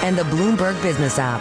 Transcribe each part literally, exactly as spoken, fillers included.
and the Bloomberg Business app.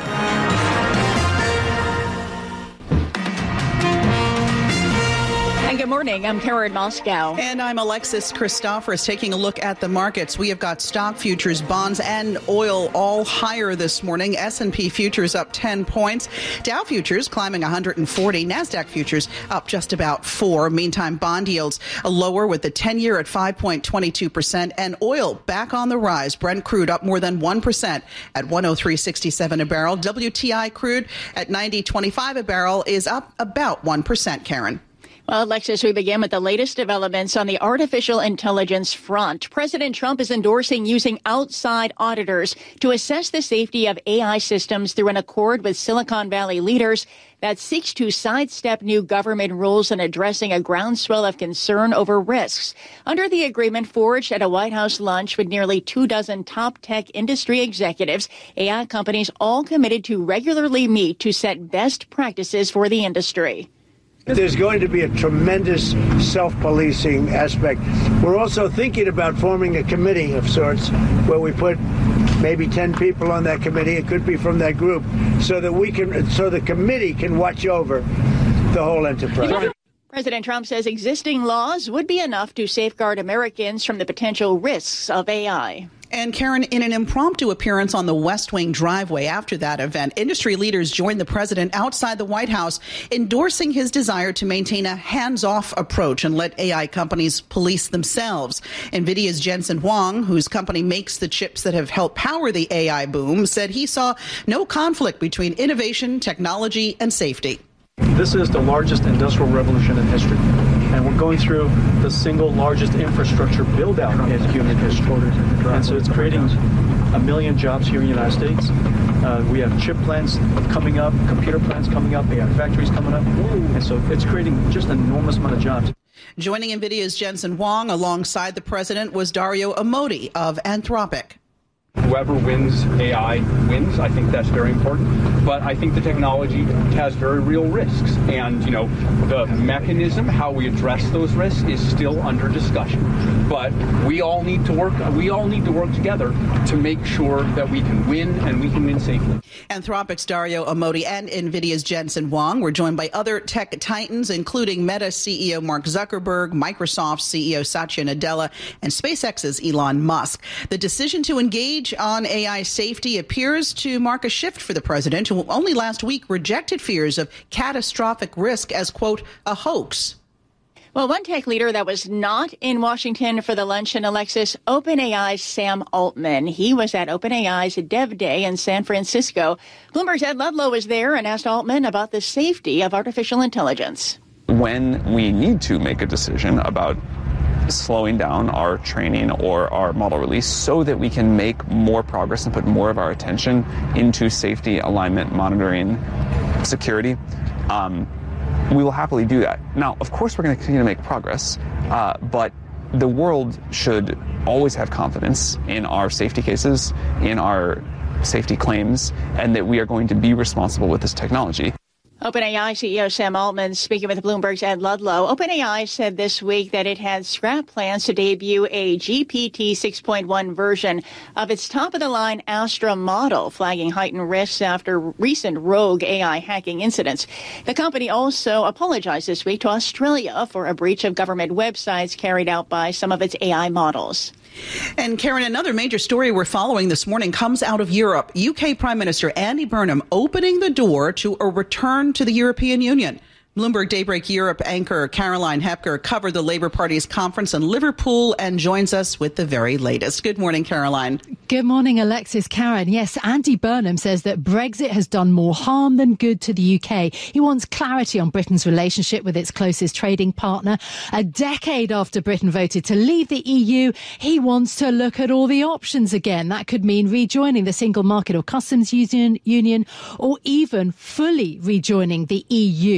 Good morning. I'm Karen Moscow. And I'm Alexis Christophorous. Taking a look at the markets, we have got stock futures, bonds, and oil all higher this morning. S and P futures up ten points. Dow futures climbing one hundred forty. NASDAQ futures up just about four. Meantime, bond yields lower with the ten-year at five point two two percent. And oil back on the rise. Brent crude up more than one percent at one oh three sixty-seven a barrel. W T I crude at ninety twenty-five a barrel is up about one percent, Karen. Well, Alexis, we begin with the latest developments on the artificial intelligence front. President Trump is endorsing using outside auditors to assess the safety of A I systems through an accord with Silicon Valley leaders that seeks to sidestep new government rules and addressing a groundswell of concern over risks. Under the agreement forged at a White House lunch with nearly two dozen top tech industry executives, A I companies all committed to regularly meet to set best practices for the industry. There's going to be a tremendous self-policing aspect. We're also thinking about forming a committee of sorts where we put maybe ten people on that committee. It could be from that group, so that we can, so the committee can watch over the whole enterprise. President Trump says existing laws would be enough to safeguard Americans from the potential risks of A I. And Karen, in an impromptu appearance on the West Wing driveway after that event, industry leaders joined the president outside the White House, endorsing his desire to maintain a hands-off approach and let A I companies police themselves. NVIDIA's Jensen Huang, whose company makes the chips that have helped power the A I boom, said he saw no conflict between innovation, technology, and safety. This is the largest industrial revolution in history, and we're going through the single largest infrastructure build-out in human history. And so it's creating a million jobs here in the United States. Uh, we have chip plants coming up, computer plants coming up, A I factories coming up, and so it's creating just an enormous amount of jobs. Joining NVIDIA's Jensen Huang alongside the president was Dario Amodei of Anthropic. Whoever wins A I wins. I think that's very important. But I think the technology has very real risks. And, you know, the mechanism, how we address those risks is still under discussion. But we all need to work, we all need to work together to make sure that we can win and we can win safely. Anthropic's Dario Amodei and NVIDIA's Jensen Huang were joined by other tech titans, including Meta C E O Mark Zuckerberg, Microsoft C E O Satya Nadella, and SpaceX's Elon Musk. The decision to engage on A I safety appears to mark a shift for the president, who only last week rejected fears of catastrophic risk as, quote, a hoax. Well, one tech leader that was not in Washington for the luncheon, Alexis, OpenAI's Sam Altman. He was at OpenAI's Dev Day in San Francisco. Bloomberg's Ed Ludlow was there and asked Altman about the safety of artificial intelligence. When we need to make a decision about slowing down our training or our model release so that we can make more progress and put more of our attention into safety, alignment, monitoring, security, um, we will happily do that. Now, of course, we're going to continue to make progress, uh, but the world should always have confidence in our safety cases, in our safety claims, and that we are going to be responsible with this technology. OpenAI C E O Sam Altman speaking with Bloomberg's Ed Ludlow. OpenAI said this week that it had scrapped plans to debut a G P T six point one version of its top-of-the-line Astra model, flagging heightened risks after recent rogue A I hacking incidents. The company also apologized this week to Australia for a breach of government websites carried out by some of its A I models. And Karen, another major story we're following this morning comes out of Europe. U K Prime Minister Andy Burnham opening the door to a return to the European Union. Bloomberg Daybreak Europe anchor Caroline Hepker covered the Labour Party's conference in Liverpool and joins us with the very latest. Good morning, Caroline. Good morning, Alexis. Karen, yes, Andy Burnham says that Brexit has done more harm than good to the U K. He wants clarity on Britain's relationship with its closest trading partner. A decade after Britain voted to leave the E U, he wants to look at all the options again. That could mean rejoining the single market or customs union, union or even fully rejoining the E U as a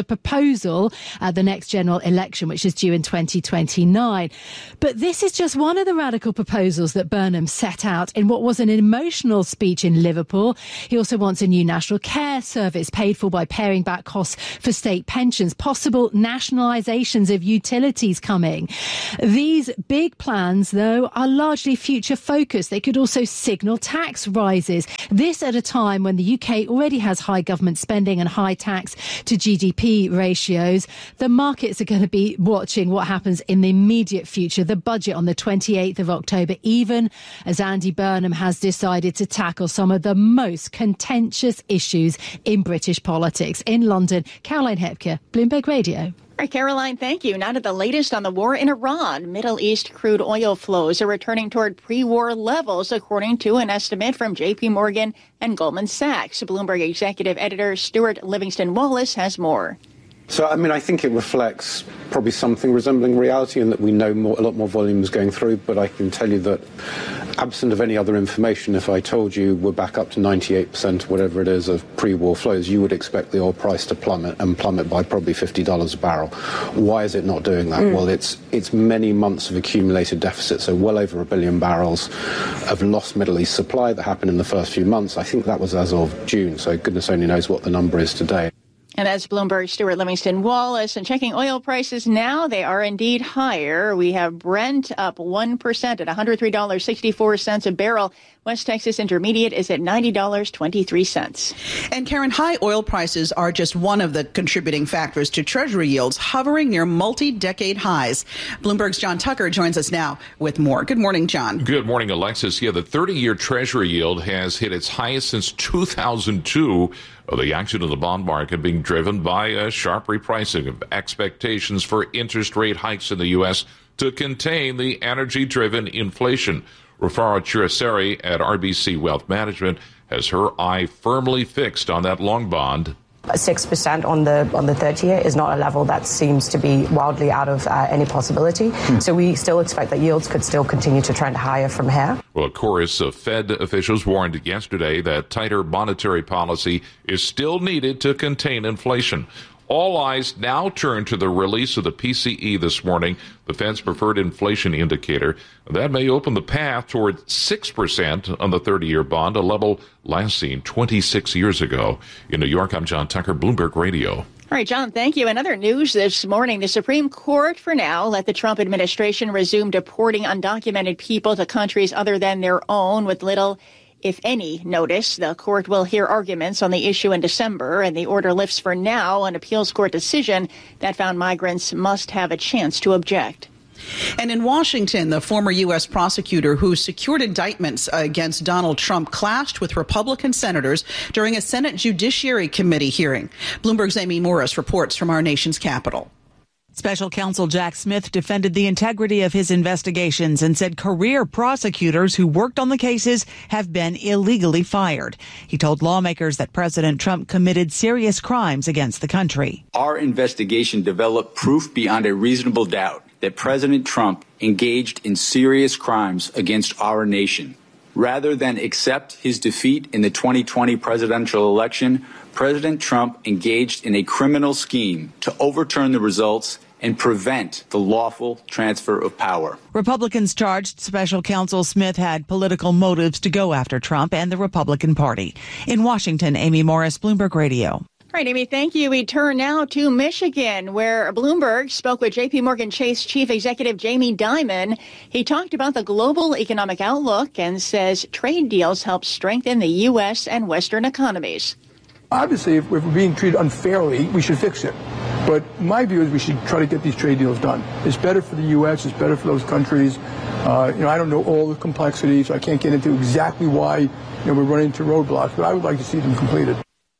proposal at the next general election, which is due in twenty twenty-nine. But this is just one of the radical proposals that Burnham set out in what was an emotional speech in Liverpool. He also wants a new national care service paid for by paring back costs for state pensions, possible nationalisations of utilities coming. These big plans, though, are largely future focused. They could also signal tax rises. This at a time when the U K already has high government spending and high tax to G D P ratios. The markets are going to be watching what happens in the immediate future, the budget on the twenty-eighth of October, even as Andy Burnham has decided to tackle some of the most contentious issues in British politics. In London, Caroline Hepker, Bloomberg Radio. All right, Caroline, thank you. Now to the latest on the war in Iran. Middle East crude oil flows are returning toward pre-war levels, according to an estimate from J P Morgan and Goldman Sachs. Bloomberg executive editor Stuart Livingston Wallace has more. So, I mean, I think it reflects probably something resembling reality in that we know more, a lot more volume is going through. But I can tell you that absent of any other information, if I told you we're back up to ninety-eight percent, whatever it is, of pre-war flows, you would expect the oil price to plummet and plummet by probably fifty dollars a barrel. Why is it not doing that? Mm. Well, it's it's many months of accumulated deficit, so well over a billion barrels of lost Middle East supply that happened in the first few months. I think that was as of June, so goodness only knows what the number is today. And as Bloomberg Stuart Livingston Wallace, and checking oil prices now, they are indeed higher. We have Brent up one percent at one hundred three dollars and sixty-four cents a barrel. West Texas Intermediate is at ninety dollars and twenty-three cents. And Karen, high oil prices are just one of the contributing factors to Treasury yields hovering near multi-decade highs. Bloomberg's John Tucker joins us now with more. Good morning, John. Good morning, Alexis. Yeah, the thirty-year Treasury yield has hit its highest since two thousand two. The action of the bond market being driven by a sharp repricing of expectations for interest rate hikes in the U S to contain the energy-driven inflation. Rufaro Chiraseri at R B C Wealth Management has her eye firmly fixed on that long bond. Six percent on the on the thirty-year is not a level that seems to be wildly out of uh, any possibility. Hmm. So we still expect that yields could still continue to trend higher from here. Well, of course, uh, Fed officials warned yesterday that tighter monetary policy is still needed to contain inflation. All eyes now turn to the release of the P C E this morning, the Fed's preferred inflation indicator. That may open the path toward six percent on the thirty-year bond, a level last seen twenty-six years ago. In New York, I'm John Tucker, Bloomberg Radio. All right, John, thank you. In other news this morning, the Supreme Court, for now, let the Trump administration resume deporting undocumented people to countries other than their own with little, if any, notice. The court will hear arguments on the issue in December, and the order lifts for now an appeals court decision that found migrants must have a chance to object. And in Washington, the former U S prosecutor who secured indictments against Donald Trump clashed with Republican senators during a Senate Judiciary Committee hearing. Bloomberg's Amy Morris reports from our nation's capital. Special counsel Jack Smith defended the integrity of his investigations and said career prosecutors who worked on the cases have been illegally fired. He told lawmakers that President Trump committed serious crimes against the country. Our investigation developed proof beyond a reasonable doubt that President Trump engaged in serious crimes against our nation. Rather than accept his defeat in the twenty twenty presidential election, President Trump engaged in a criminal scheme to overturn the results and prevent the lawful transfer of power. Republicans charged Special Counsel Smith had political motives to go after Trump and the Republican Party. In Washington, Amy Morris, Bloomberg Radio. All right, Amy, thank you. We turn now to Michigan, where Bloomberg spoke with J P Morgan Chase Chief Executive Jamie Dimon. He talked about the global economic outlook and says trade deals help strengthen the U S and Western economies. Obviously, if we're being treated unfairly, we should fix it. But my view is we should try to get these trade deals done. It's better for the U S. It's better for those countries. Uh, you know, I don't know all the complexities. So I can't get into exactly why you know, we're running into roadblocks, but I would like to see them completed.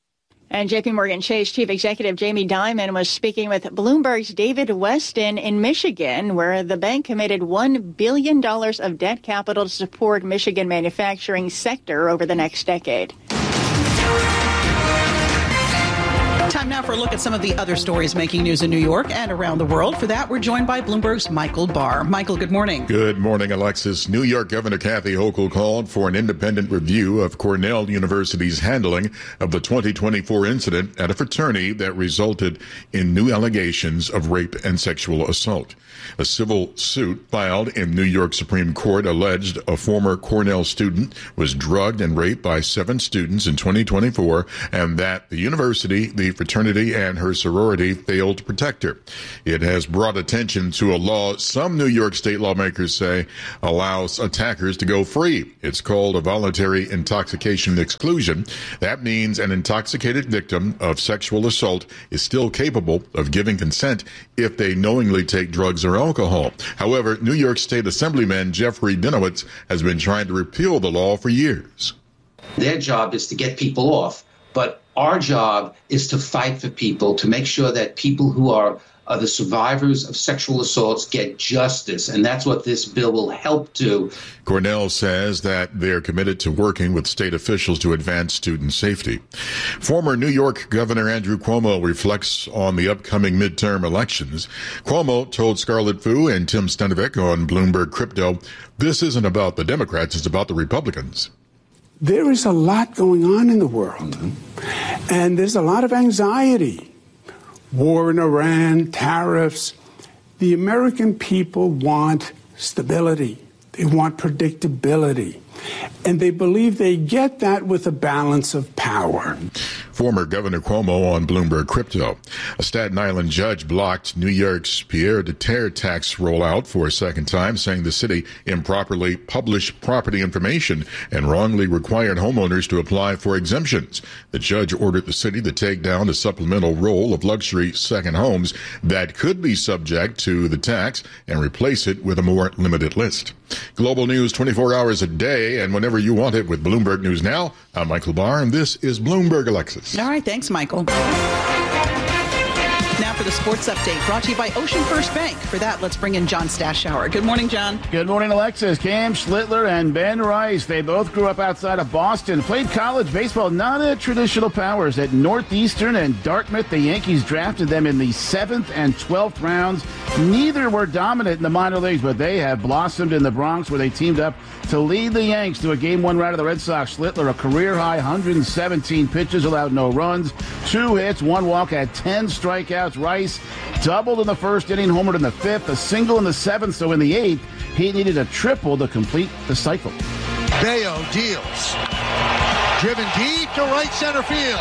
And J P Morgan Chase Chief Executive Jamie Dimon was speaking with Bloomberg's David Weston in Michigan, where the bank committed one billion dollars of debt capital to support Michigan manufacturing sector over the next decade. Time now for a look at some of the other stories making news in New York and around the world. For that, we're joined by Bloomberg's Michael Barr. Michael, good morning. Good morning, Alexis. New York Governor Kathy Hochul called for an independent review of Cornell University's handling of the twenty twenty-four incident at a fraternity that resulted in new allegations of rape and sexual assault. A civil suit filed in New York Supreme Court alleged a former Cornell student was drugged and raped by seven students in twenty twenty-four, and that the university, the fraternity, and her sorority failed to protect her. It has brought attention to a law some New York state lawmakers say allows attackers to go free. It's called a voluntary intoxication exclusion. That means an intoxicated victim of sexual assault is still capable of giving consent if they knowingly take drugs or alcohol. However, New York State Assemblyman Jeffrey Dinowitz has been trying to repeal the law for years. Their job is to get people off, but our job is to fight for people, to make sure that people who are Uh, the survivors of sexual assaults get justice, and that's what this bill will help do. Cornell says that they're committed to working with state officials to advance student safety. Former New York Governor Andrew Cuomo reflects on the upcoming midterm elections. Cuomo told Scarlett Fu and Tim Stenavik on Bloomberg Crypto, this isn't about the Democrats, it's about the Republicans. There is a lot going on in the world, and there's a lot of anxiety. War in Iran, tariffs. The American people want stability. They want predictability. And they believe they get that with a balance of power. Former Governor Cuomo on Bloomberg Crypto. A Staten Island judge blocked New York's Pierre de Terre tax rollout for a second time, saying the city improperly published property information and wrongly required homeowners to apply for exemptions. The judge ordered the city to take down a supplemental roll of luxury second homes that could be subject to the tax and replace it with a more limited list. Global news twenty-four hours a day and whenever you want it with Bloomberg News Now. I'm Michael Barr, and this is Bloomberg Alexis. All right, thanks, Michael. Now for the sports update, brought to you by Ocean First Bank. For that, let's bring in John Stashower. Good morning, John. Good morning, Alexis. Cam Schlittler and Ben Rice. They both grew up outside of Boston, played college baseball, not at traditional powers. At Northeastern and Dartmouth, the Yankees drafted them in the seventh and twelfth rounds. Neither were dominant in the minor leagues, but they have blossomed in the Bronx, where they teamed up to lead the Yanks to a game one ride of the Red Sox. Schlittler, a career-high one hundred seventeen pitches, allowed no runs, two hits, one walk, had ten strikeouts. Rice doubled in the first inning, homered in the fifth, a single in the seventh, so in the eighth, he needed a triple to complete the cycle. Bayo deals. Driven deep to right center field.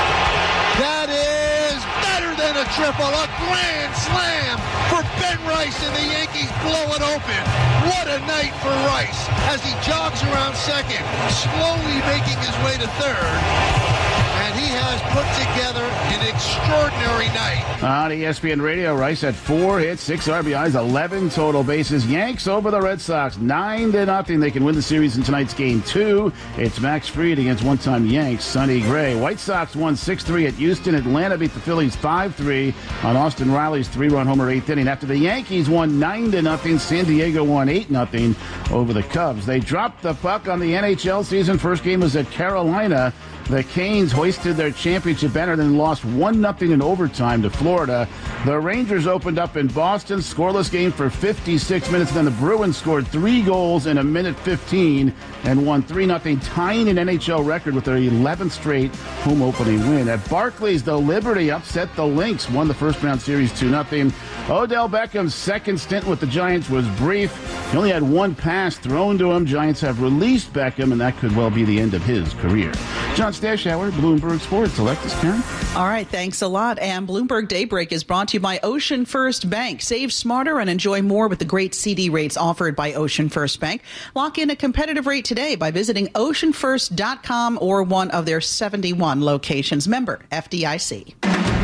That is better than a triple, a grand slam for Ben Rice, and the Yankees blow it open. What a night for Rice as he jogs around second, slowly making his way to third. And he has put together an extraordinary night. On E S P N Radio, Rice had four hits, six R B Is, eleven total bases. Yanks over the Red Sox, nine to nothing. They can win the series in tonight's game two. It's Max Fried against one-time Yanks, Sonny Gray. White Sox won six three at Houston. Atlanta beat the Phillies five three on Austin Riley's three-run homer eighth inning. After the Yankees won nine to nothing, San Diego won eight nothing over the Cubs. They dropped the puck on the N H L season. First game was at Carolina. The Canes hoisted their championship banner, then lost one nothing in overtime to Florida. The Rangers opened up in Boston, scoreless game for fifty-six minutes. Then the Bruins scored three goals in a minute fifteen and won three nothing, tying an N H L record with their eleventh straight home opening win. At Barclays, the Liberty upset the Lynx, won the first round series two nothing. Odell Beckham's second stint with the Giants was brief. He only had one pass thrown to him. Giants have released Beckham, and that could well be the end of his career. John Stashower, Bloomberg Sports. Alexis Karen. All right, thanks a lot. And Bloomberg Daybreak is brought to you by Ocean First Bank. Save smarter and enjoy more with the great C D rates offered by Ocean First Bank. Lock in a competitive rate today by visiting ocean first dot com or one of their seventy-one locations. Member F D I C.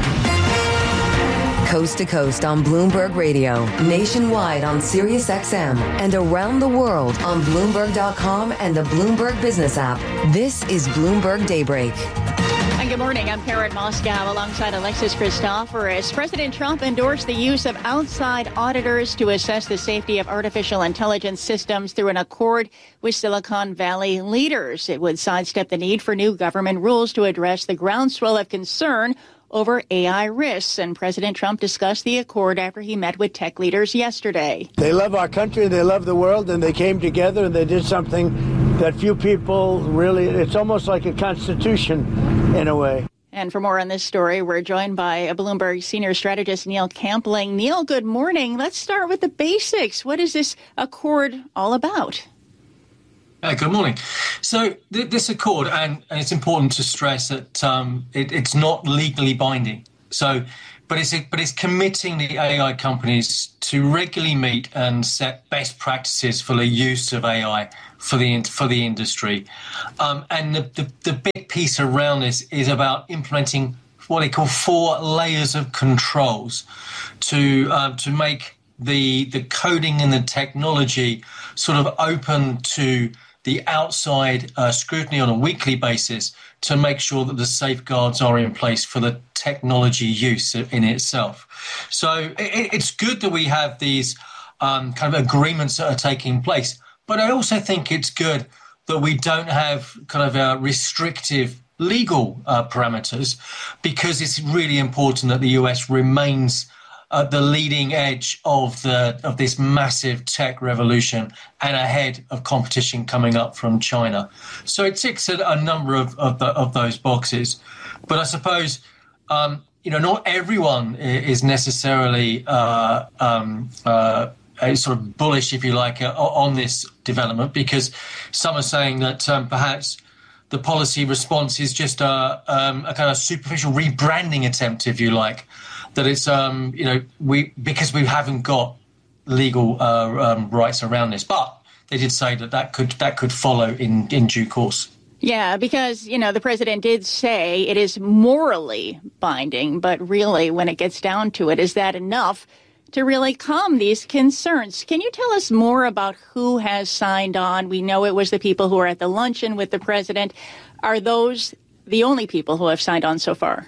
Coast to coast on Bloomberg Radio, nationwide on Sirius X M, and around the world on Bloomberg dot com and the Bloomberg Business app. This is Bloomberg Daybreak. And good morning. I'm Karen Moscow alongside Alexis Christoforous. President Trump endorsed the use of outside auditors to assess the safety of artificial intelligence systems through an accord with Silicon Valley leaders. It would sidestep the need for new government rules to address the groundswell of concern over A I risks. And President Trump discussed the accord after he met with tech leaders yesterday. They love our country, they love the world, and they came together and they did something that few people really, it's almost like a constitution in a way. And for more on this story, we're joined by a Bloomberg senior strategist, Neil Campling. Neil, good morning. Let's start with the basics. What is this accord all about? Uh, good morning. So th- this accord, and, and it's important to stress that um, it, it's not legally binding. So, but it's but it's committing the A I companies to regularly meet and set best practices for the use of A I for the for the industry. Um, and the, the the big piece around this is about implementing what they call four layers of controls to um, to make the the coding and the technology sort of open to the outside uh, scrutiny on a weekly basis to make sure that the safeguards are in place for the technology use in itself. So it, it's good that we have these um, kind of agreements that are taking place, but I also think it's good that we don't have kind of a restrictive legal uh, parameters, because it's really important that the U S remains at the leading edge of the of this massive tech revolution and ahead of competition coming up from China. So it ticks a, a number of of, the, of those boxes. But I suppose, um, you know, not everyone is necessarily uh, um, uh, sort of bullish, if you like, uh, on this development, because some are saying that um, perhaps the policy response is just a, um, a kind of superficial rebranding attempt, if you like. That it's, um, you know, we because we haven't got legal uh, um, rights around this. But they did say that that could that could follow in, in due course. Yeah, because, you know, the president did say it is morally binding. But really, when it gets down to it, is that enough to really calm these concerns? Can you tell us more about who has signed on? We know it was the people who were at the luncheon with the president. Are those the only people who have signed on so far?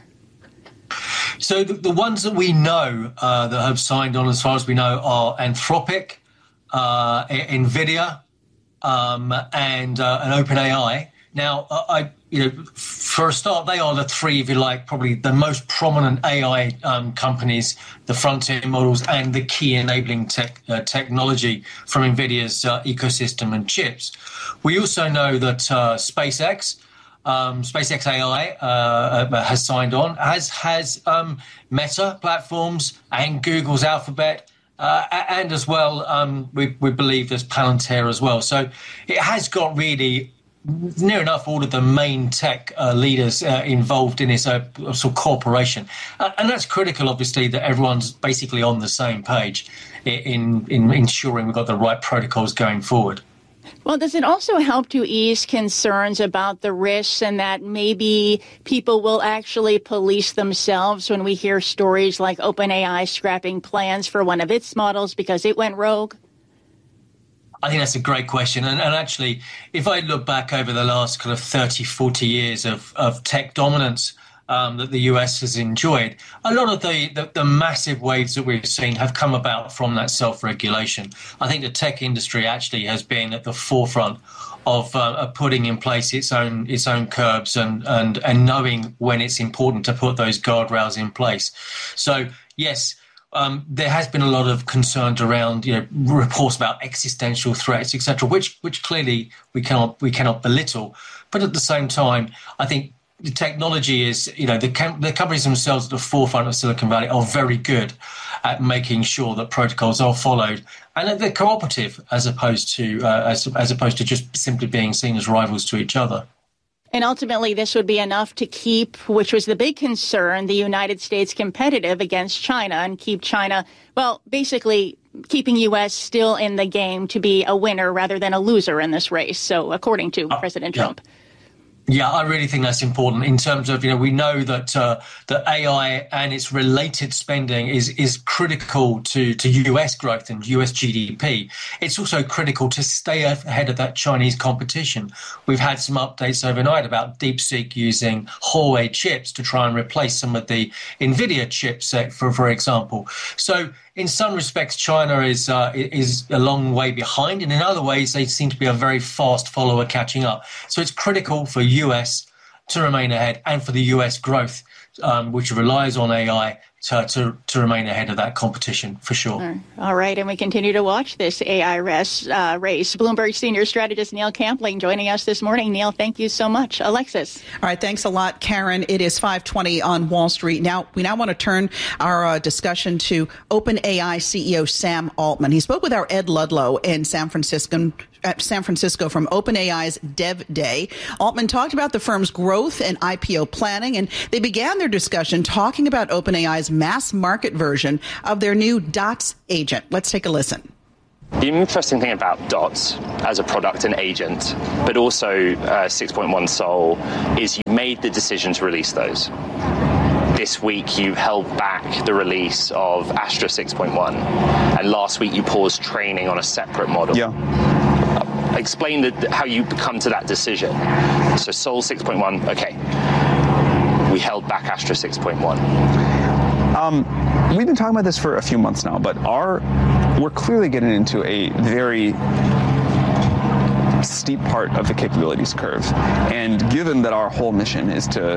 So the, the ones that we know uh, that have signed on, as far as we know, are Anthropic, uh, NVIDIA, um, and uh, and OpenAI. Now, uh, I, you know, for a start, they are the three, if you like, probably the most prominent A I um, companies, the front-end models, and the key enabling tech, uh, technology from NVIDIA's uh, ecosystem and chips. We also know that uh, SpaceX. Um, SpaceX A I uh, has signed on, as has um, Meta platforms and Google's Alphabet, uh, and as well, um, we, we believe there's Palantir as well. So it has got really near enough all of the main tech uh, leaders uh, involved in this uh, sort of corporation. Uh, and that's critical, obviously, that everyone's basically on the same page in, in ensuring we've got the right protocols going forward. Well, does it also help to ease concerns about the risks and that maybe people will actually police themselves when we hear stories like OpenAI scrapping plans for one of its models because it went rogue? I think that's a great question. And, and actually, if I look back over the last kind of thirty, forty years of, of tech dominance um, that the U S has enjoyed, a lot of the, the, the massive waves that we've seen have come about from that self-regulation. I think the tech industry actually has been at the forefront of, uh, of putting in place its own its own curbs and, and, and knowing when it's important to put those guardrails in place. So, yes, Um, there has been a lot of concerns around, you know, reports about existential threats, et cetera, which which clearly we cannot we cannot belittle. But at the same time, I think the technology is, you know, the com- the companies themselves at the forefront of Silicon Valley are very good at making sure that protocols are followed and that they're cooperative as opposed to uh, as as opposed to just simply being seen as rivals to each other. And ultimately, this would be enough to keep, which was the big concern, the United States competitive against China and keep China, well, basically keeping U S still in the game to be a winner rather than a loser in this race. So according to uh, President Trump. Yeah. Yeah, I really think that's important in terms of, you know, we know that uh, that A I and its related spending is is critical to, to U S growth and U S G D P. It's also critical to stay ahead of that Chinese competition. We've had some updates overnight about DeepSeek using Huawei chips to try and replace some of the NVIDIA chips, for for example. So in some respects, China is uh, is a long way behind, and in other ways, they seem to be a very fast follower catching up. So it's critical for U S to remain ahead, and for the U S growth, um, which relies on A I, to, to, to remain ahead of that competition, for sure. All right, and we continue to watch this A I race. Uh, race. Bloomberg senior strategist Neil Campling joining us this morning. Neil, thank you so much. Alexis. All right, thanks a lot, Karen. It is five twenty on Wall Street. Now, we now want to turn our uh, discussion to OpenAI C E O Sam Altman. He spoke with our Ed Ludlow in San Francisco. At San Francisco from OpenAI's Dev Day. Altman talked about the firm's growth and I P O planning, and they began their discussion talking about OpenAI's mass market version of their new Dots agent. Let's take a listen. The interesting thing about Dots as a product and agent, but also uh, six point one Sol, is you made the decision to release those. This week you held back the release of Astra six point one, and last week you paused training on a separate model. Yeah. Explain the, how you come to that decision. So Sol six point one, okay. We held back Astra six point one. Um, we've been talking about this for a few months now, but our we're clearly getting into a very steep part of the capabilities curve. And given that our whole mission is to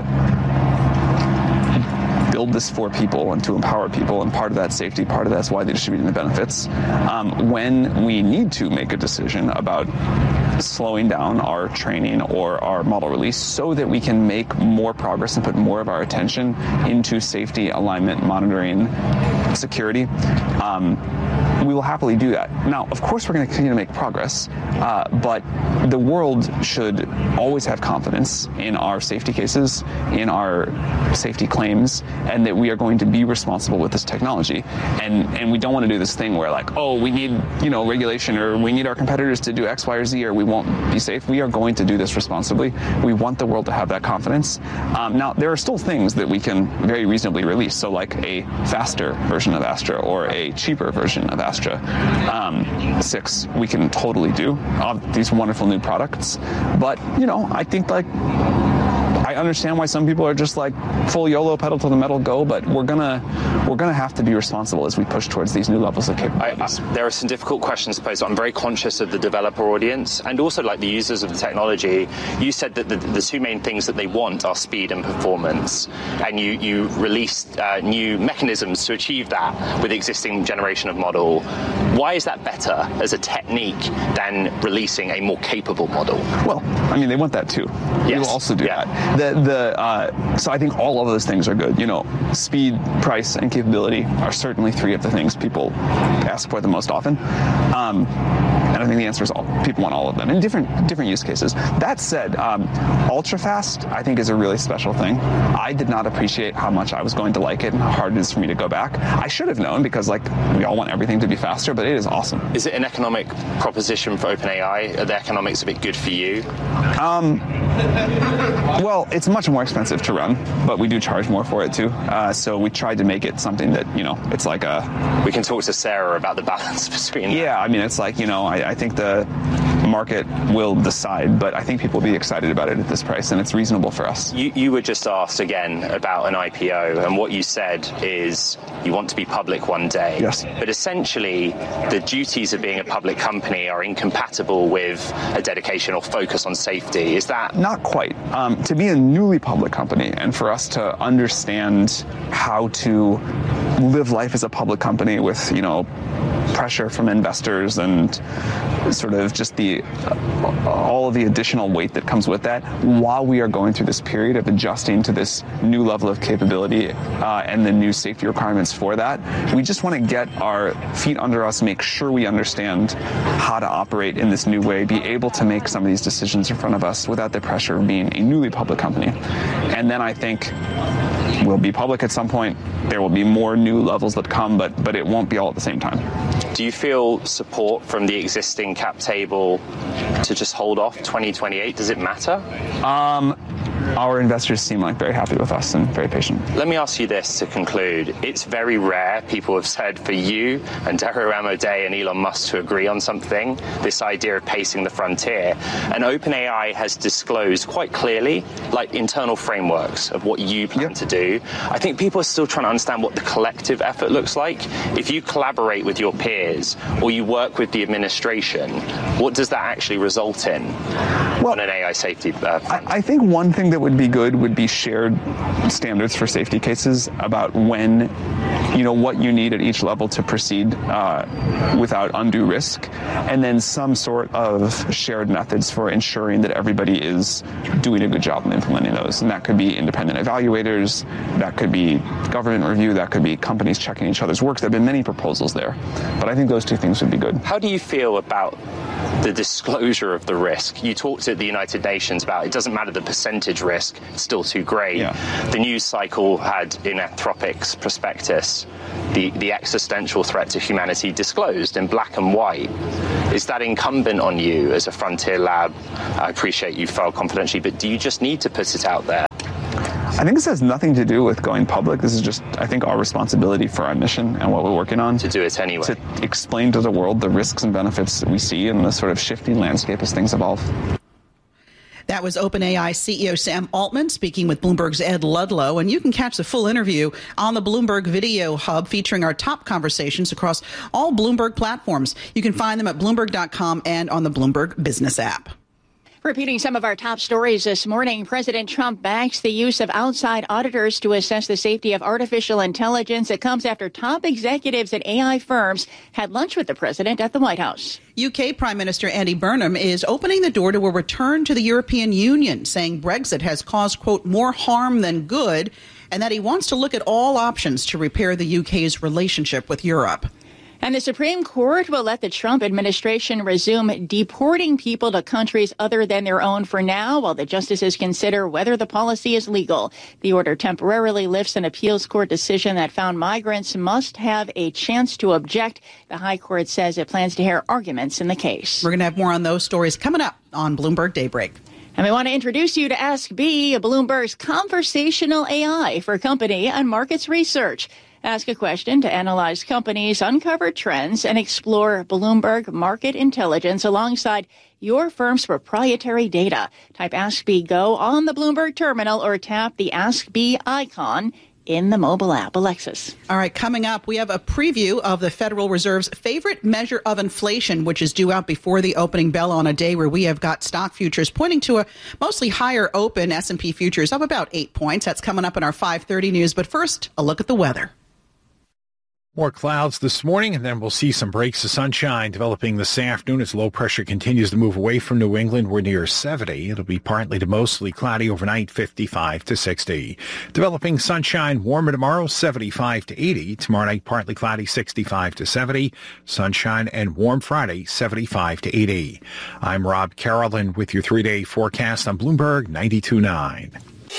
build this for people and to empower people, and part of that safety, part of that's widely distributing the benefits. Um, when we need to make a decision about slowing down our training or our model release so that we can make more progress and put more of our attention into safety, alignment, monitoring, security, um, we will happily do that. Now, of course, we're going to continue to make progress, uh, but the world should always have confidence in our safety cases, in our safety claims, and that we are going to be responsible with this technology. And and we don't want to do this thing where, like, oh, we need, you know, regulation, or we need our competitors to do X, Y, or Z, or we won't be safe. We are going to do this responsibly. We want the world to have that confidence. Um, now, there are still things that we can very reasonably release. So like a faster version of Astra or a cheaper version of Astra um, six, we can totally do uh, these wonderful new products. But, you know, I think, like, I understand why some people are just like full YOLO, pedal to the metal, go, but we're gonna we're gonna have to be responsible as we push towards these new levels of capabilities. I, I, there are some difficult questions posed. I'm very conscious of the developer audience and also like the users of the technology. You said that the, the two main things that they want are speed and performance, and you you released uh, new mechanisms to achieve that with the existing generation of model. Why is that better as a technique than releasing a more capable model? Well, I mean, they want that too. Yes. We will also do yeah. that. The, the, uh, so I think all of those things are good. You know, speed, price, and capability are certainly three of the things people ask for the most often. Um, and I think the answer is all, people want all of them in different different use cases. That said, um, ultra fast, I think, is a really special thing. I did not appreciate how much I was going to like it and how hard it is for me to go back. I should have known, because, like, we all want everything to be faster, but it is awesome. Is it an economic proposition for OpenAI? Are the economics a bit good for you? Um, well, it's much more expensive to run, but we do charge more for it too. Uh, so we tried to make it something that, you know, it's like a... We can talk to Sarah about the balance between that. Yeah, I mean, it's like, you know, I, I think the market will decide, but I think people will be excited about it at this price, and it's reasonable for us. You, you were just asked again about an I P O, and what you said is you want to be public one day. Yes. But essentially, the duties of being a public company are incompatible with a dedication or focus on safety. Is that... Not quite. Um, to be a newly public company and for us to understand how to live life as a public company with, you know, pressure from investors and sort of just the uh, all of the additional weight that comes with that, while we are going through this period of adjusting to this new level of capability uh, and the new safety requirements for that, we just want to get our feet under us, make sure we understand how to operate in this new way, be able to make some of these decisions in front of us without the pressure of being a newly public company. And then I think we'll be public at some point. There will be more new levels that come, but but it won't be all at the same time. Do you feel support from the existing cap table to just hold off twenty twenty-eight? Does it matter? Um, our investors seem like very happy with us and very patient. Let me ask you this to conclude. It's very rare, people have said, for you and Dario Amodei and Elon Musk to agree on something, this idea of pacing the frontier. And OpenAI has disclosed quite clearly, like, internal frameworks of what you plan yep. to do. I think people are still trying to understand what the collective effort looks like. If you collaborate with your peers or you work with the administration, what does that actually result in well, on an A I safety uh, front? I, I think one thing that would be good would be shared standards for safety cases about when, you know, what you need at each level to proceed uh, without undue risk, and then some sort of shared methods for ensuring that everybody is doing a good job in implementing those. And that could be independent evaluators, that could be government review, that could be companies checking each other's work. There have been many proposals there, but I think those two things would be good. How do you feel about the disclosure of the risk? You talked at the United Nations about it doesn't matter the percentage risk, it's still too great. Yeah. The news cycle had in Anthropic's prospectus the, the existential threat to humanity disclosed in black and white. Is that incumbent on you as a Frontier Lab? I appreciate you filed confidentially, but do you just need to put it out there? I think this has nothing to do with going public. This is just, I think, our responsibility for our mission and what we're working on. To do it anyway. To explain to the world the risks and benefits that we see in the sort of shifting landscape as things evolve. That was OpenAI C E O Sam Altman speaking with Bloomberg's Ed Ludlow. And you can catch the full interview on the Bloomberg Video Hub featuring our top conversations across all Bloomberg platforms. You can find them at Bloomberg dot com and on the Bloomberg Business app. Repeating some of our top stories this morning, President Trump backs the use of outside auditors to assess the safety of artificial intelligence. It comes after top executives at A I firms had lunch with the president at the White House. U K Prime Minister Andy Burnham is opening the door to a return to the European Union, saying Brexit has caused, quote, more harm than good, and that he wants to look at all options to repair the U K's relationship with Europe. And the Supreme Court will let the Trump administration resume deporting people to countries other than their own for now, while the justices consider whether the policy is legal. The order temporarily lifts an appeals court decision that found migrants must have a chance to object. The High Court says it plans to hear arguments in the case. We're going to have more on those stories coming up on Bloomberg Daybreak. And we want to introduce you to Ask B, Bloomberg's conversational A I for company and markets research. Ask a question to analyze companies, uncover trends, and explore Bloomberg market intelligence alongside your firm's proprietary data. Type Ask B Go on the Bloomberg terminal or tap the Ask B icon in the mobile app. Alexis. All right, coming up, we have a preview of the Federal Reserve's favorite measure of inflation, which is due out before the opening bell on a day where we have got stock futures pointing to a mostly higher open. S and P futures up about eight points. That's coming up in our five thirty news. But first, a look at the weather. More clouds this morning, and then we'll see some breaks of sunshine developing this afternoon as low pressure continues to move away from New England. We're near seventy. It'll be partly to mostly cloudy overnight, fifty-five to sixty. Developing sunshine, warmer tomorrow, seventy-five to eighty. Tomorrow night, partly cloudy, sixty-five to seventy. Sunshine and warm Friday, seventy-five to eighty. I'm Rob Carolyn with your three-day forecast on Bloomberg ninety-two point nine.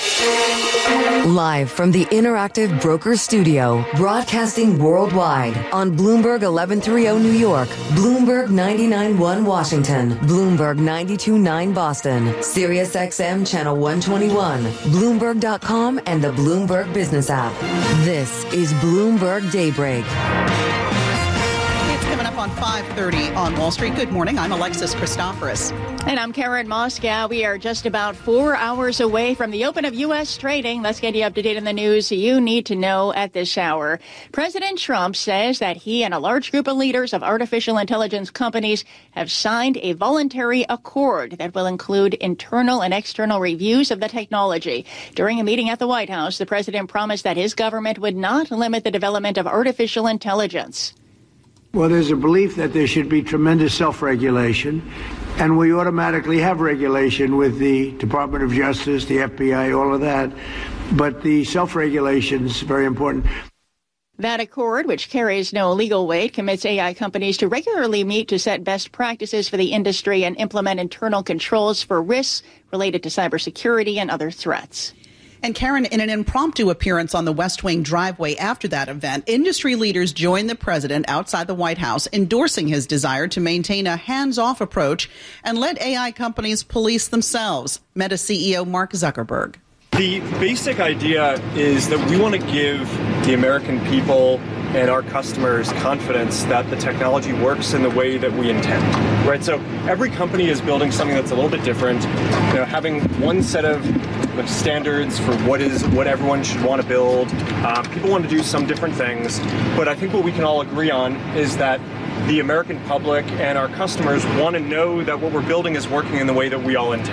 Live from the Interactive Brokers Studio, broadcasting worldwide on Bloomberg eleven thirty New York, Bloomberg ninety-nine point one Washington, Bloomberg ninety-two point nine Boston, Sirius X M Channel one twenty-one, Bloomberg dot com and the Bloomberg Business app. This is Bloomberg Daybreak. Coming up on five thirty on Wall Street. Good morning. I'm Alexis Christoforous. And I'm Karen Moscow. We are just about four hours away from the open of U S trading. Let's get you up to date on the news you need to know at this hour. President Trump says that he and a large group of leaders of artificial intelligence companies have signed a voluntary accord that will include internal and external reviews of the technology. During a meeting at the White House, the president promised that his government would not limit the development of artificial intelligence. Well, there's a belief that there should be tremendous self-regulation, and we automatically have regulation with the Department of Justice, the F B I, all of that. But the self-regulation is very important. That accord, which carries no legal weight, commits A I companies to regularly meet to set best practices for the industry and implement internal controls for risks related to cybersecurity and other threats. And Karen, in an impromptu appearance on the West Wing driveway after that event, industry leaders joined the president outside the White House, endorsing his desire to maintain a hands-off approach and let A I companies police themselves. Meta C E O Mark Zuckerberg. The basic idea is that we want to give the American people and our customers confidence that the technology works in the way that we intend, right? So every company is building something that's a little bit different. You know, having one set of standards for what is what everyone should want to build. Um, people want to do some different things, but I think what we can all agree on is that the American public and our customers want to know that what we're building is working in the way that we all intend.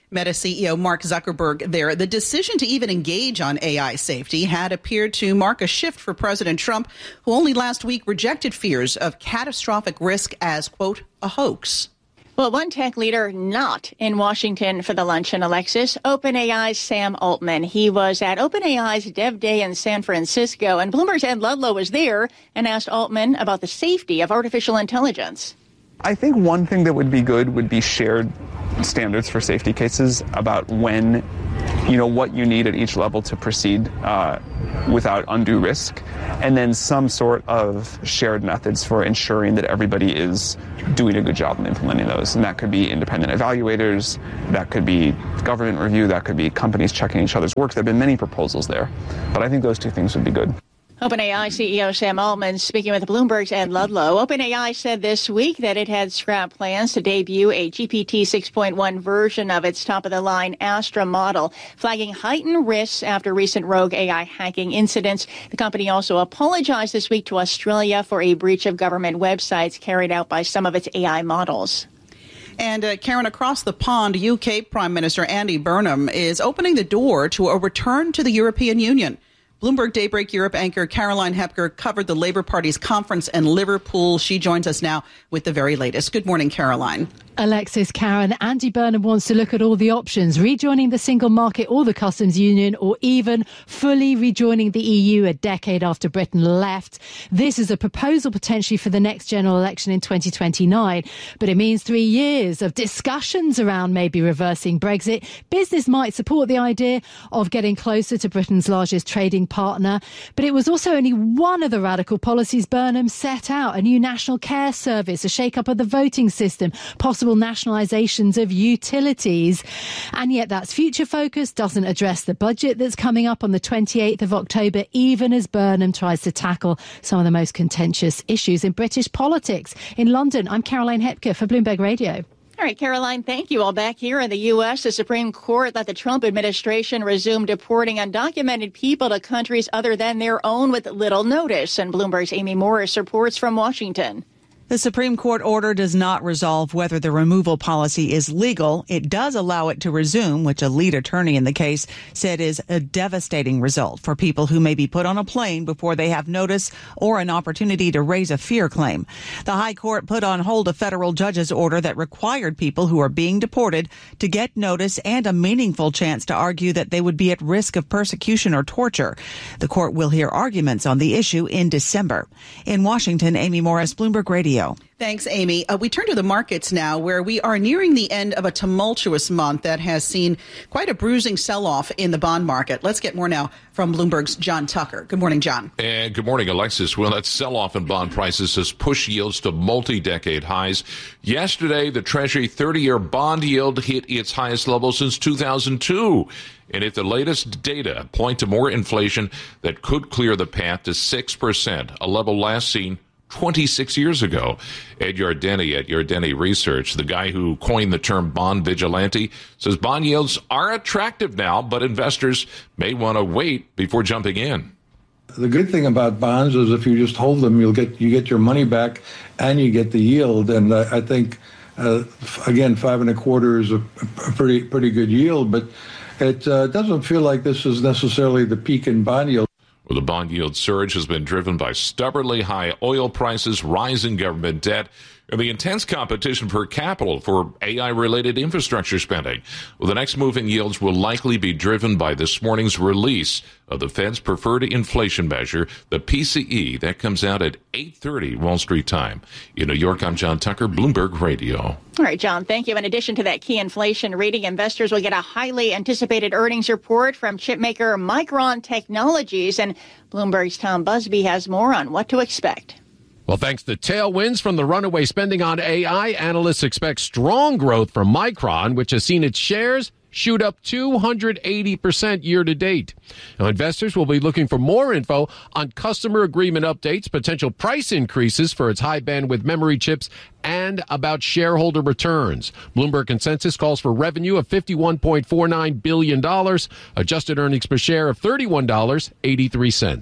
Meta C E O Mark Zuckerberg there. The decision to even engage on A I safety had appeared to mark a shift for President Trump, who only last week rejected fears of catastrophic risk as, quote, a hoax. Well, one tech leader not in Washington for the luncheon, Alexis, OpenAI's Sam Altman. He was at OpenAI's Dev Day in San Francisco, and Bloomberg's Ed Ludlow was there and asked Altman about the safety of artificial intelligence. I think one thing that would be good would be shared standards for safety cases about when, you know, what you need at each level to proceed uh, without undue risk, and then some sort of shared methods for ensuring that everybody is doing a good job in implementing those. And that could be independent evaluators, that could be government review, that could be companies checking each other's work. There have been many proposals there, but I think those two things would be good. OpenAI C E O Sam Altman speaking with Bloomberg's Ed Ludlow. OpenAI said this week that it had scrapped plans to debut a G P T six point one version of its top-of-the-line Astra model, flagging heightened risks after recent rogue A I hacking incidents. The company also apologized this week to Australia for a breach of government websites carried out by some of its A I models. And, uh, Karen, across the pond, U K Prime Minister Andy Burnham is opening the door to a return to the European Union. Bloomberg Daybreak Europe anchor Caroline Hepker covered the Labour Party's conference in Liverpool. She joins us now with the very latest. Good morning, Caroline. Alexis, Karen, Andy Burnham wants to look at all the options, rejoining the single market or the customs union, or even fully rejoining the E U a decade after Britain left. This is a proposal potentially for the next general election in twenty twenty-nine, but it means three years of discussions around maybe reversing Brexit. Business might support the idea of getting closer to Britain's largest trading partner, but it was also only one of the radical policies Burnham set out: a new national care service, a shake-up of the voting system, possible nationalisations of utilities. And yet that's future focus, doesn't address the budget that's coming up on the twenty-eighth of October, even as Burnham tries to tackle some of the most contentious issues in British politics. In London, I'm Caroline Hepker for Bloomberg Radio. All right, Caroline, thank you. All back here in the U S, the Supreme Court let the Trump administration resume deporting undocumented people to countries other than their own with little notice. And Bloomberg's Amy Morris reports from Washington. The Supreme Court order does not resolve whether the removal policy is legal. It does allow it to resume, which a lead attorney in the case said is a devastating result for people who may be put on a plane before they have notice or an opportunity to raise a fear claim. The High Court put on hold a federal judge's order that required people who are being deported to get notice and a meaningful chance to argue that they would be at risk of persecution or torture. The court will hear arguments on the issue in December. In Washington, Amy Morris, Bloomberg Radio. Thanks, Amy. Uh, we turn to the markets now, where we are nearing the end of a tumultuous month that has seen quite a bruising sell-off in the bond market. Let's get more now from Bloomberg's John Tucker. Good morning, John. And good morning, Alexis. Well, that sell-off in bond prices has pushed yields to multi-decade highs. Yesterday, the Treasury thirty-year bond yield hit its highest level since two thousand two. And if the latest data point to more inflation that could clear the path to six percent, a level last seen twenty-six years ago. Ed Yardeni at Yardeni Research, the guy who coined the term bond vigilante, says bond yields are attractive now, but investors may want to wait before jumping in. The good thing about bonds is if you just hold them, you'll get you get your money back and you get the yield. And uh, I think, uh, again, five and a quarter is a, a pretty pretty good yield, but it uh, doesn't feel like this is necessarily the peak in bond yield. Well, the bond yield surge has been driven by stubbornly high oil prices, rising government debt, and the intense competition for capital for A I-related infrastructure spending. Well, the next move in yields will likely be driven by this morning's release of the Fed's preferred inflation measure, the P C E. That comes out at eight thirty Wall Street time. In New York, I'm John Tucker, Bloomberg Radio. All right, John, thank you. In addition to that key inflation reading, investors will get a highly anticipated earnings report from chipmaker Micron Technologies. And Bloomberg's Tom Busby has more on what to expect. Well, thanks to tailwinds from the runaway spending on A I, analysts expect strong growth from Micron, which has seen its shares shoot up two hundred eighty percent year to date. Now, investors will be looking for more info on customer agreement updates, potential price increases for its high bandwidth memory chips, and about shareholder returns. Bloomberg consensus calls for revenue of fifty-one point four nine billion dollars, adjusted earnings per share of thirty-one dollars and eighty-three cents.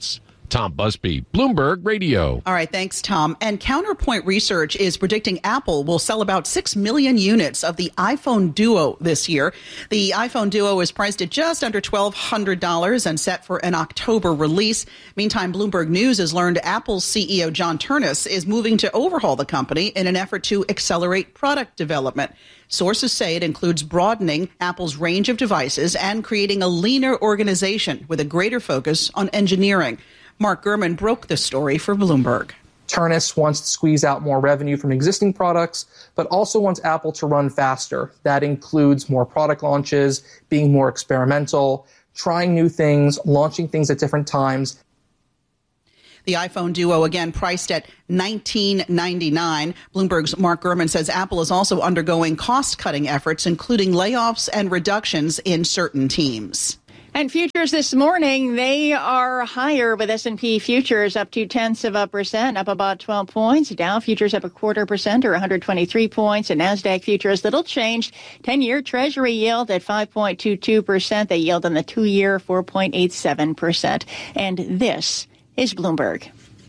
Tom Busby, Bloomberg Radio. All right, thanks, Tom. And Counterpoint Research is predicting Apple will sell about six million units of the iPhone Duo this year. The iPhone Duo is priced at just under twelve hundred dollars and set for an October release. Meantime, Bloomberg News has learned Apple's C E O John Ternus is moving to overhaul the company in an effort to accelerate product development. Sources say it includes broadening Apple's range of devices and creating a leaner organization with a greater focus on engineering. Mark Gurman broke the story for Bloomberg. Ternus wants to squeeze out more revenue from existing products, but also wants Apple to run faster. That includes more product launches, being more experimental, trying new things, launching things at different times. The iPhone Duo, again, priced at nineteen ninety-nine dollars. Bloomberg's Mark Gurman says Apple is also undergoing cost-cutting efforts, including layoffs and reductions in certain teams. And futures this morning, they are higher with S and P futures up two tenths of a percent, up about twelve points. Dow futures up a quarter percent or one hundred twenty-three points. And NASDAQ futures, little changed. ten-year Treasury yield at five point two two percent. They yield on the two-year four point eight seven percent. And this is Bloomberg.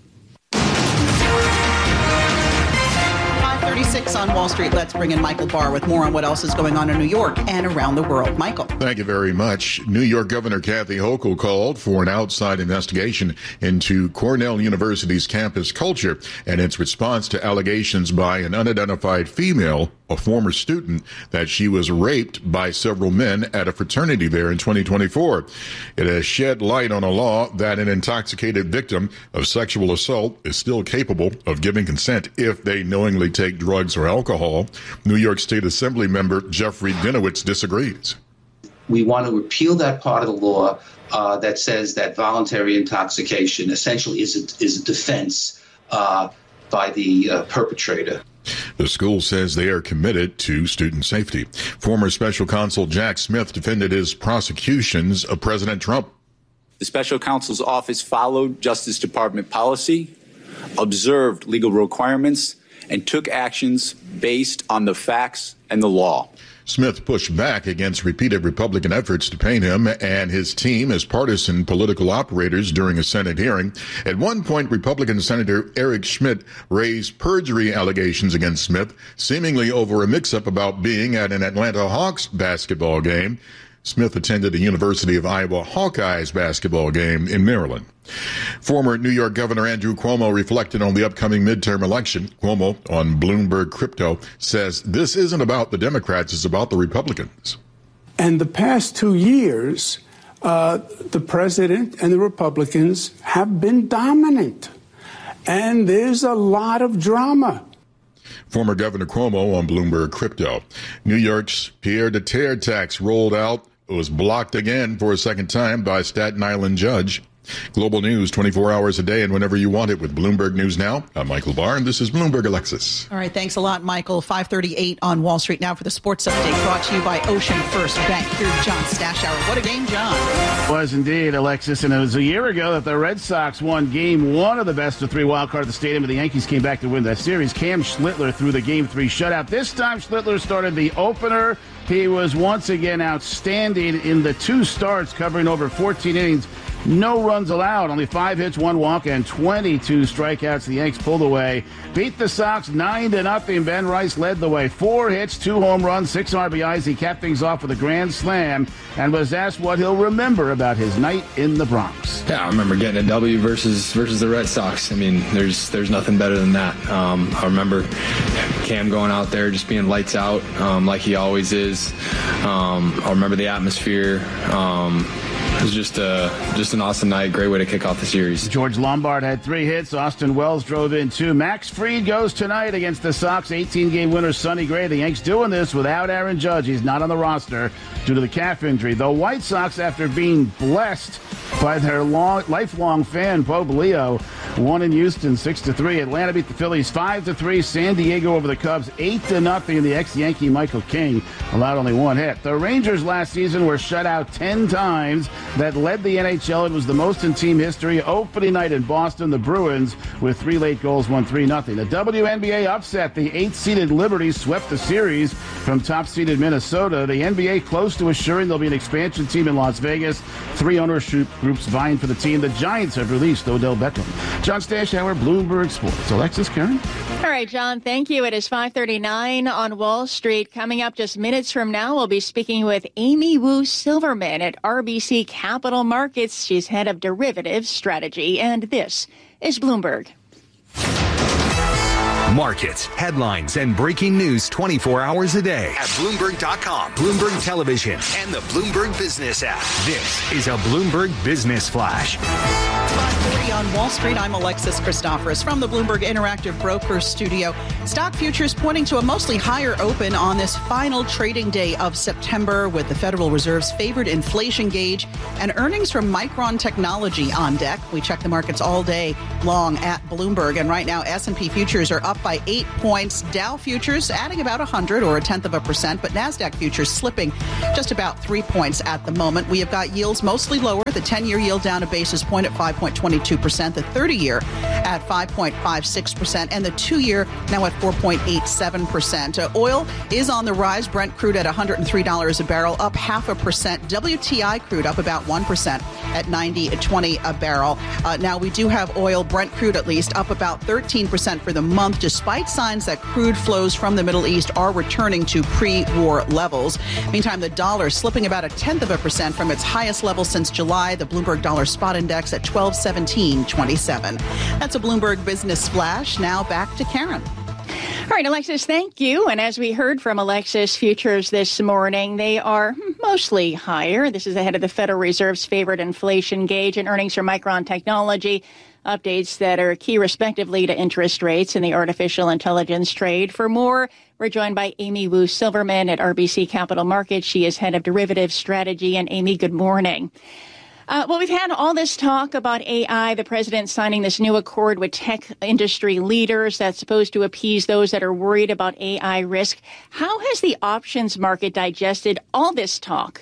thirty-six on Wall Street. Let's bring in Michael Barr with more on what else is going on in New York and around the world. Michael. Thank you very much. New York Governor Kathy Hochul called for an outside investigation into Cornell University's campus culture and its response to allegations by an unidentified female, a former student, that she was raped by several men at a fraternity there in twenty twenty-four. It has shed light on a law that an intoxicated victim of sexual assault is still capable of giving consent if they knowingly take drugs or alcohol. New York State Assembly member Jeffrey Dinowitz disagrees. We want to repeal that part of the law uh, that says that voluntary intoxication essentially is a, is a defense uh, by the uh, perpetrator. The school says they are committed to student safety. Former Special Counsel Jack Smith defended his prosecutions of President Trump. The Special Counsel's office followed Justice Department policy, observed legal requirements, and took actions based on the facts and the law. Smith pushed back against repeated Republican efforts to paint him and his team as partisan political operators during a Senate hearing. At one point, Republican Senator Eric Schmidt raised perjury allegations against Smith, seemingly over a mix-up about being at an Atlanta Hawks basketball game. Smith attended a University of Iowa Hawkeyes basketball game in Maryland. Former New York Governor Andrew Cuomo reflected on the upcoming midterm election. Cuomo on Bloomberg Crypto says this isn't about the Democrats, it's about the Republicans. And the past two years, uh, the president and the Republicans have been dominant. And there's a lot of drama. Former Governor Cuomo on Bloomberg Crypto. New York's Pierre de Terre tax rolled out. It was blocked again for a second time by a Staten Island judge. Global news twenty-four hours a day and whenever you want it with Bloomberg News Now. I'm Michael Barr, and this is Bloomberg Alexis. All right, thanks a lot, Michael. five thirty-eight on Wall Street now for the sports update brought to you by Ocean First Bank. Here's John Stashower. What a game, John. Was indeed, Alexis, and it was a year ago that the Red Sox won game one of the best of three wild card at the stadium, and the Yankees came back to win that series. Cam Schlittler threw the game three shutout. This time, Schlittler started the opener. He was once again outstanding in the two starts, covering over fourteen innings. No runs allowed, only five hits, one walk, and twenty-two strikeouts. The Yanks pulled away, beat the Sox nine to nothing. Ben Rice led the way, four hits, two home runs, six R B Is. He capped things off with a grand slam and was asked what he'll remember about his night in the Bronx. Yeah, I remember getting a W versus versus the Red Sox. I mean, there's there's nothing better than that. Um, I remember Cam going out there just being lights out, um, like he always is. Um, I remember the atmosphere. Um, It was just a, just an awesome night. Great way to kick off the series. George Lombard had three hits. Austin Wells drove in two. Max Fried goes tonight against the Sox. eighteen-game winner Sonny Gray. The Yanks doing this without Aaron Judge. He's not on the roster due to the calf injury. The White Sox, after being blessed by their long, lifelong fan, Bo Leo, One in Houston, six to three. Atlanta beat the Phillies five to three. San Diego over the Cubs, eight to nothing. The ex-Yankee Michael King allowed only one hit. The Rangers last season were shut out ten times. That led the N H L. It was the most in team history. Opening night in Boston, the Bruins with three late goals won three nothing. The W N B A upset. The eighth-seeded Liberty swept the series from top-seeded Minnesota. The N B A close to assuring there'll be an expansion team in Las Vegas. Three ownership groups vying for the team. The Giants have released Odell Beckham. John Stashauer, Bloomberg Sports. Alexis, Karen? All right, John, thank you. It is five thirty-nine on Wall Street. Coming up just minutes from now, we'll be speaking with Amy Wu Silverman at R B C Capital Markets. She's head of derivatives strategy, and this is Bloomberg. Markets, headlines, and breaking news twenty-four hours a day at Bloomberg dot com, Bloomberg Television, and the Bloomberg Business app. This is a Bloomberg Business Flash. five forty on Wall Street. I'm Alexis Christoforous from the Bloomberg Interactive Brokers Studio. Stock futures pointing to a mostly higher open on this final trading day of September, with the Federal Reserve's favored inflation gauge and earnings from Micron Technology on deck. We check the markets all day long at Bloomberg, and right now S and P futures are up by eight points. Dow futures adding about one hundred or a tenth of a percent, but NASDAQ futures slipping just about three points at the moment. We have got yields mostly lower. The ten-year yield down a basis point at five point two two percent, the thirty-year at five point five six percent, and the two-year now at four point eight seven percent. Uh, oil is on the rise. Brent crude at one hundred three dollars a barrel, up half a percent. W T I crude up about one percent at ninety twenty a barrel. Uh, now, we do have oil, Brent crude at least, up about thirteen percent for the month, despite signs that crude flows from the Middle East are returning to pre-war levels. Meantime, the dollar slipping about a tenth of a percent from its highest level since July. The Bloomberg Dollar Spot Index at twelve seventeen twenty-seven. That's a Bloomberg Business Flash. Now back to Karen. All right, Alexis, thank you. And as we heard from Alexis futures this morning, they are mostly higher. This is ahead of the Federal Reserve's favored inflation gauge and earnings from Micron Technology. Updates that are key, respectively, to interest rates in the artificial intelligence trade. For more, we're joined by Amy Wu Silverman at R B C Capital Markets. She is head of derivatives strategy. And Amy, good morning. Uh, well, we've had all this talk about A I, the president signing this new accord with tech industry leaders that's supposed to appease those that are worried about A I risk. How has the options market digested all this talk?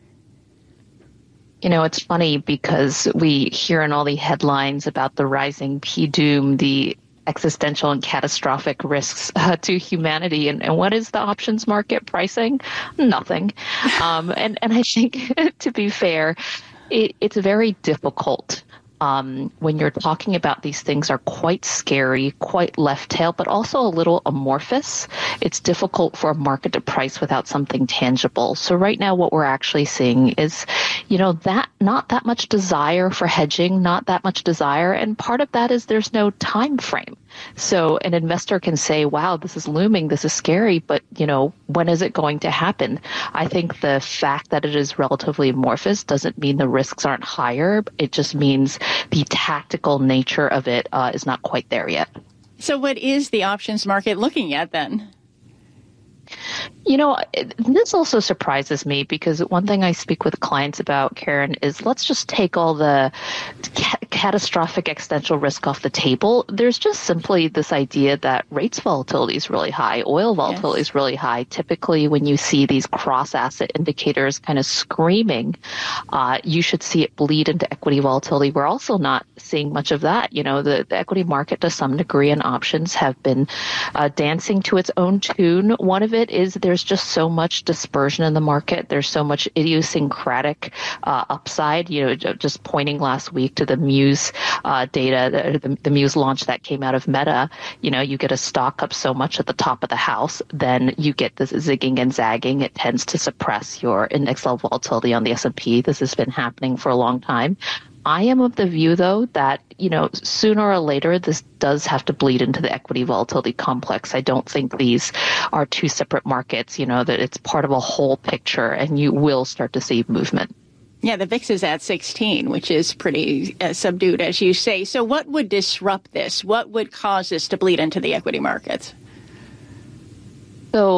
You know, it's funny because we hear in all the headlines about the rising P-doom, the existential and catastrophic risks uh, to humanity. And, and what is the options market pricing? Nothing. Um, and, and I think, to be fair, it, it's very difficult um, when you're talking about these things are quite scary, quite left tail, but also a little amorphous. It's difficult for a market to price without something tangible. So right now what we're actually seeing is, you know, that not that much desire for hedging, not that much desire. And part of that is there's no time frame. So an investor can say, wow, this is looming, this is scary, but, you know, when is it going to happen? I think the fact that it is relatively amorphous doesn't mean the risks aren't higher. It just means the tactical nature of it uh, is not quite there yet. So what is the options market looking at then? You know, this also surprises me because one thing I speak with clients about, Karen, is let's just take all the ca- catastrophic existential risk off the table. There's just simply this idea that rates volatility is really high, oil volatility yes. is really high. Typically, when you see these cross-asset indicators kind of screaming, uh, you should see it bleed into equity volatility. We're also not seeing much of that. You know, the, the equity market to some degree and options have been uh, dancing to its own tune. One of it is there's just so much dispersion in the market. There's so much idiosyncratic uh, upside. You know, just pointing last week to the Muse uh, data, the, the Muse launch that came out of Meta. You know, you get a stock up so much at the top of the house, then you get this zigging and zagging. It tends to suppress your index level volatility on the S and P. This has been happening for a long time. I am of the view, though, that, you know, sooner or later, this does have to bleed into the equity volatility complex. I don't think these are two separate markets, you know, that it's part of a whole picture, and you will start to see movement. Yeah, the V I X is at sixteen, which is pretty uh, subdued, as you say. So what would disrupt this? What would cause this to bleed into the equity markets? So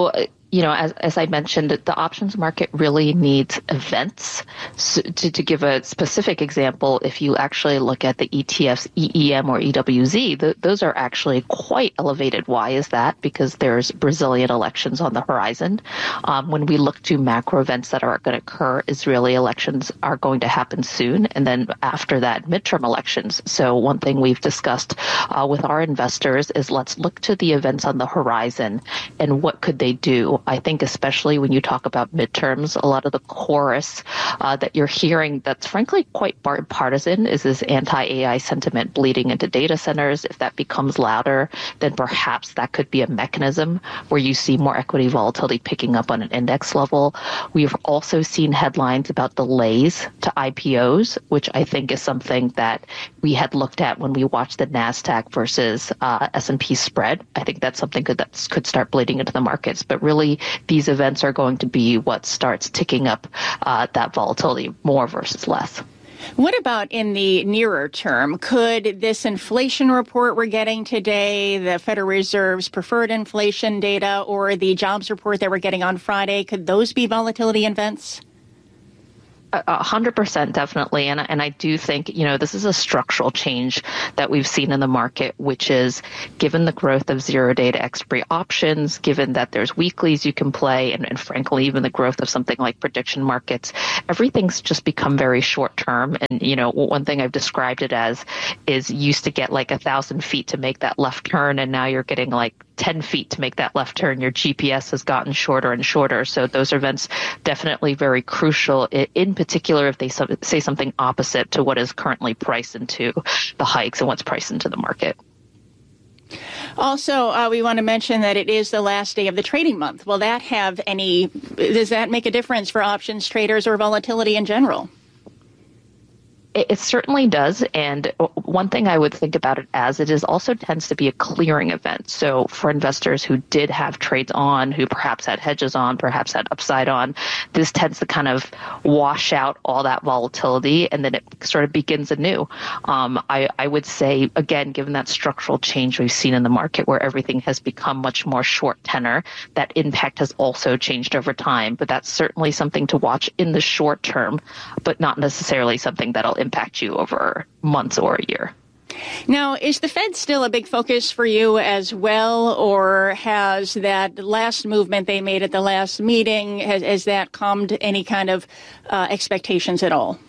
you know, as, as I mentioned, the options market really needs events. So to, to give a specific example, if you actually look at the E T Fs, E E M or E W Z, the, those are actually quite elevated. Why is that? Because there's Brazilian elections on the horizon. Um, when we look to macro events that are going to occur, Israeli elections are going to happen soon. And then after that, midterm elections. So one thing we've discussed uh, with our investors is let's look to the events on the horizon and what could they do. I think especially when you talk about midterms, a lot of the chorus uh, that you're hearing that's frankly quite partisan is this anti-A I sentiment bleeding into data centers. If that becomes louder, then perhaps that could be a mechanism where you see more equity volatility picking up on an index level. We've also seen headlines about delays to I P Os, which I think is something that we had looked at when we watched the NASDAQ versus uh, S and P spread. I think that's something good that could start bleeding into the markets. But really, these events are going to be what starts ticking up uh, that volatility more versus less. What about in the nearer term? Could this inflation report we're getting today, the Federal Reserve's preferred inflation data, or the jobs report that we're getting on Friday, could those be volatility events? A hundred percent, definitely. And, and I do think, you know, this is a structural change that we've seen in the market, which is given the growth of zero day to expiry options, given that there's weeklies you can play, and, and frankly, even the growth of something like prediction markets, everything's just become very short term. And, you know, one thing I've described it as is you used to get like a thousand feet to make that left turn, and now you're getting like ten feet to make that left turn. Your G P S has gotten shorter and shorter. So those events definitely very crucial, in particular if they say something opposite to what is currently priced into the hikes and what's priced into the market. Also, uh, we want to mention that it is the last day of the trading month. Will that have any, does that make a difference for options traders or volatility in general? It certainly does. And one thing I would think about it as it is also tends to be a clearing event. So for investors who did have trades on, who perhaps had hedges on, perhaps had upside on, this tends to kind of wash out all that volatility, and then it sort of begins anew. Um, I, I would say, again, given that structural change we've seen in the market where everything has become much more short tenor, that impact has also changed over time. But that's certainly something to watch in the short term, but not necessarily something that'll impact you over months or a year. Now, is the Fed still a big focus for you as well, or has that last movement they made at the last meeting, has, has that calmed any kind of uh, expectations at all?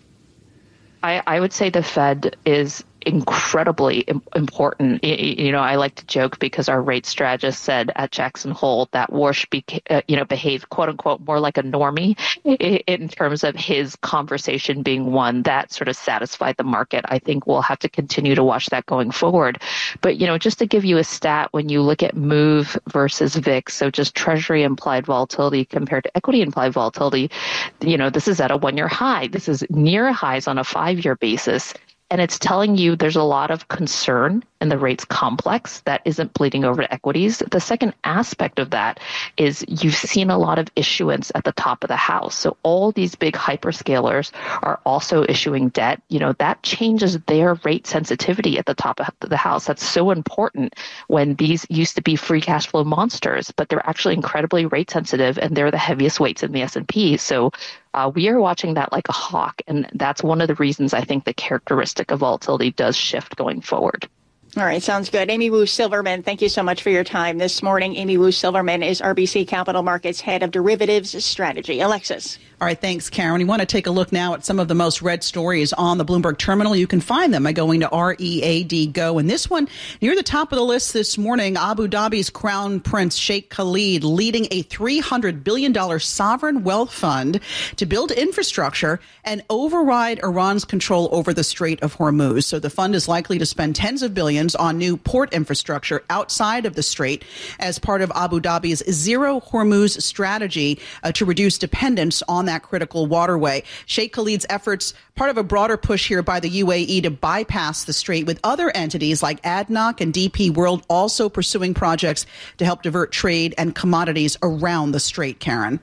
I, I would say the Fed is incredibly important. You know, I like to joke because our rate strategist said at Jackson Hole that Warsh, beca- uh, you know, behaved quote unquote more like a normie in terms of his conversation being one that sort of satisfied the market. I think we'll have to continue to watch that going forward. But, you know, just to give you a stat, when you look at MOVE versus V I X, so just Treasury implied volatility compared to equity implied volatility, you know, this is at a one-year high. This is near highs on a five-year basis. And it's telling you there's a lot of concern in the rates complex that isn't bleeding over to equities. The second aspect of that is you've seen a lot of issuance at the top of the house. So all these big hyperscalers are also issuing debt. You know, that changes their rate sensitivity at the top of the house. That's so important when these used to be free cash flow monsters, but they're actually incredibly rate sensitive, and they're the heaviest weights in the S and P. So Uh, we are watching that like a hawk, and that's one of the reasons I think the characteristic of volatility does shift going forward. All right, sounds good. Amy Wu Silverman, thank you so much for your time this morning. Amy Wu Silverman is R B C Capital Markets Head of Derivatives Strategy. Alexis. All right, thanks, Karen. You want to take a look now at some of the most read stories on the Bloomberg Terminal. You can find them by going to R E A D Go. And this one, near the top of the list this morning, Abu Dhabi's Crown Prince Sheikh Khalid leading a three hundred billion dollars sovereign wealth fund to build infrastructure and override Iran's control over the Strait of Hormuz. So the fund is likely to spend tens of billions on new port infrastructure outside of the Strait as part of Abu Dhabi's Zero Hormuz strategy uh, to reduce dependence on that critical waterway. Sheikh Khalid's efforts, part of a broader push here by the U A E to bypass the strait, with other entities like A D N O C and D P World also pursuing projects to help divert trade and commodities around the strait, Karen.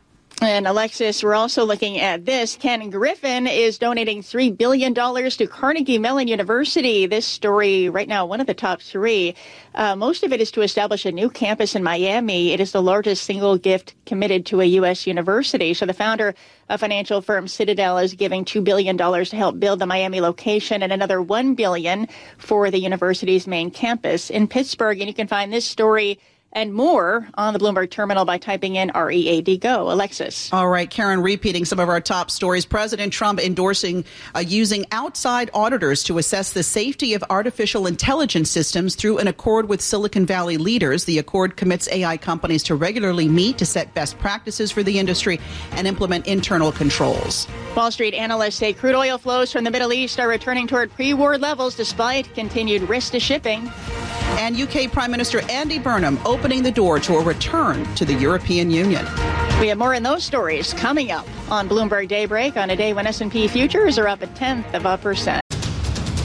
And Alexis, we're also looking at this. Ken Griffin is donating three billion dollars to Carnegie Mellon University. This story right now, one of the top three. Uh, most of it is to establish a new campus in Miami. It is the largest single gift committed to a U S university. So the founder of financial firm Citadel is giving two billion dollars to help build the Miami location and another one billion dollars for the university's main campus in Pittsburgh. And you can find this story and more on the Bloomberg terminal by typing in R E A D Go. Alexis. All right, Karen, repeating some of our top stories. President Trump endorsing uh, using outside auditors to assess the safety of artificial intelligence systems through an accord with Silicon Valley leaders. The accord commits A I companies to regularly meet to set best practices for the industry and implement internal controls. Wall Street analysts say crude oil flows from the Middle East are returning toward pre-war levels despite continued risk to shipping. And U K Prime Minister Andy Burnham opening the door to a return to the European Union. We have more in those stories coming up on Bloomberg Daybreak on a day when S and P futures are up a tenth of a percent.